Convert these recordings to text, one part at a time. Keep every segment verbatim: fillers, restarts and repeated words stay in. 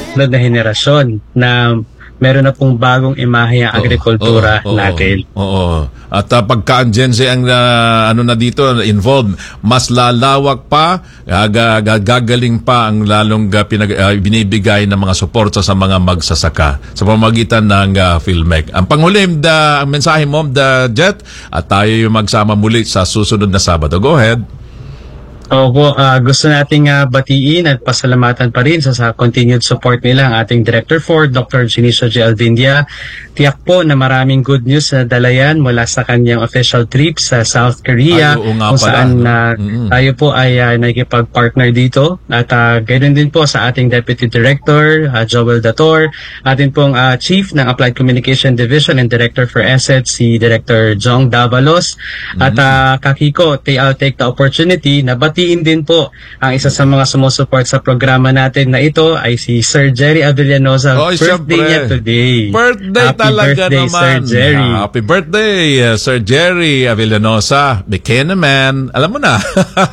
susunod na henerasyon na meron na pong bagong imahe ang agrikultura oo, oo, natin. Oo. At uh, pagka ang Gen Z ang uh, ano na dito involved, mas lalawak pa, uh, gagaling pa ang lalong uh, pinag, uh, binibigay ng mga suporta sa mga magsasaka sa pamamagitan ng uh, PhilMec. Ang panghulim, the, ang mensahe mo, the Jet, at tayo yung magsama muli sa susunod na Sabado. Go ahead. Opo, uh, gusto nating uh, batiin at pasalamatan pa rin sa, sa continued support nila ang ating Director Ford, Doctor Janicio G. Alvindia. Tiyak po na maraming good news na dala yan mula sa kanyang official trip sa South Korea, ay, kung saan uh, mm-hmm. tayo po ay uh, nakikipag-partner dito. At uh, ganoon din po sa ating Deputy Director, uh, Joel Dator, ating pong uh, Chief ng Applied Communication Division and Director for Assets, si Director Jong Davalos. Mm-hmm. At uh, Kakiko, I'll take the opportunity na batiin din po ang isa sa mga sumusuport sa programa natin na ito ay si Sir Jerry Avellanosa. Oh, birthday syempre. niya today. Birthday Happy talaga birthday, naman. Sir Jerry. Happy birthday, uh, Sir Jerry Avellanosa. Bikini man. Alam mo na.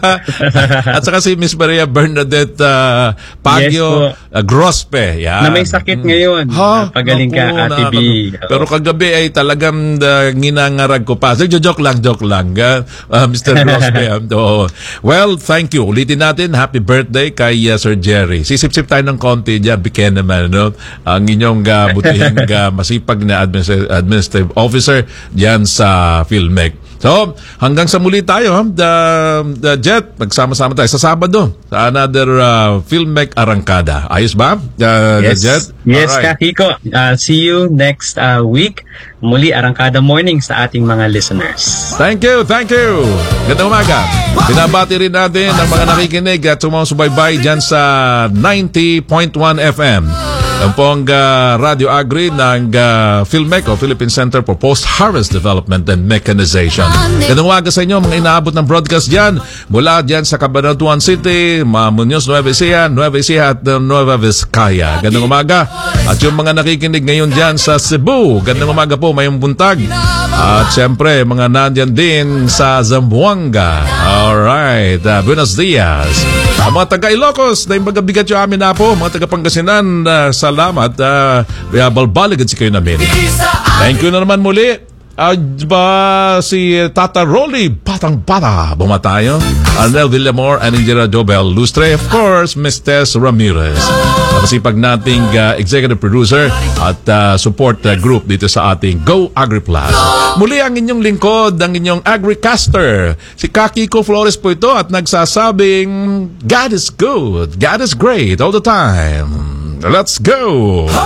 At saka si Miss Maria Bernadette uh, Pagyo yes, uh, Grospe. Yan. Na may sakit mm. ngayon. Ha? Pagaling ka, Naku, Ate B. Pero kagabi ay talagang uh, nginangarag ko pa. So, joke lang, joke lang. Uh, uh, Mister Grospe. um, well, thank you. Ulitin natin, happy birthday kay uh, Sir Jerry. Sisip-sip tayo ng konti dyan, Bikini naman, no? Ang inyong uh, butihing uh, masipag na administrative, administrative officer dyan sa PhilMec. So, hanggang sa muli tayo, the, the Jet, magsama-sama tayo sa Sabado sa another uh, PhilMec Arangkada. Ayos ba, uh, yes. the Jet? Yes, alright. Kakiko. Uh, see you next uh, week. Muli, Arangkada Morning sa ating mga listeners. Thank you, thank you. Gandang umaga. Binabati rin natin ang mga nakikinig at sumusubaybay dyan sa ninety point one F M. Ang pong uh, Radio Agri ng uh, PhilMec o Philippine Center for Post-Harvest Development and Mechanization. Gandang umaga sa inyo, mga inaabot ng broadcast dyan mula dyan sa Cabanatuan City, Muñoz, Nueva Ecija, Nueva Ecija at uh, Nueva Vizcaya. Gandang umaga. At yung mga nakikinig ngayon dyan sa Cebu, gandang umaga po, mayong buntag. At siyempre, mga nandyan din sa Zamboanga. Alright, uh, buenos dias. Ang mga taga-Ilocos, na yung magabigat yung amin na po, mga taga-Pangasinan, uh, salamat. Uh, balbaligad si kayo namin. Thank you na naman muli. Uh, ba si Tata Rolly, batang-bata, bumatayo. Arnel Villamor, Aningera Jobel Lustre, of course, Miss Tess Ramirez. Napasipag nating uh, executive producer at uh, support uh, group dito sa ating Go AgriPlus. Muli ang inyong lingkod, ang inyong Agricaster. Si Kakiko Flores po ito at nagsasabing, God is good, God is great all the time. Let's go!